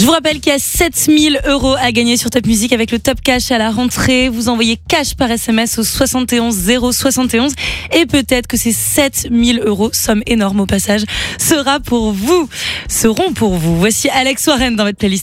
Je vous rappelle qu'il y a 7000 € à gagner sur Top Music avec le Top Cash à la rentrée. Vous envoyez cash par SMS au 71 071 et peut-être que ces 7000 €, somme énorme au passage, seront pour vous. Voici Alex Warren dans votre playlist.